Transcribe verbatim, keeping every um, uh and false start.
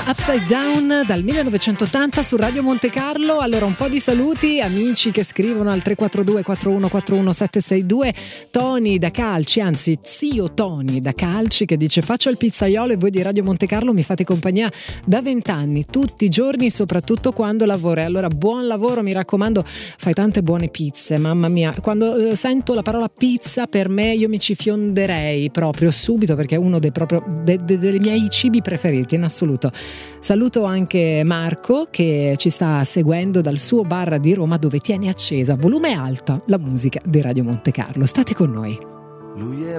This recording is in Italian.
Upside Down dal millenovecentottanta su Radio Monte Carlo. Allora, un po' di saluti, amici che scrivono al tre quattro due quattro uno quattro uno sette sei due. Tony da Calci, anzi zio Tony da Calci, che dice: faccio il pizzaiolo e voi di Radio Monte Carlo mi fate compagnia da vent'anni, tutti i giorni, soprattutto quando lavoro. E allora buon lavoro, mi raccomando, fai tante buone pizze, mamma mia. Quando eh, sento la parola pizza, per me io mi ci fionderei proprio subito, perché è uno dei proprio de, de, dei miei cibi preferiti in assoluto. Saluto anche Marco che ci sta seguendo dal suo bar di Roma, dove tiene accesa a volume alto la musica di Radio Monte Carlo. State con noi. Lui era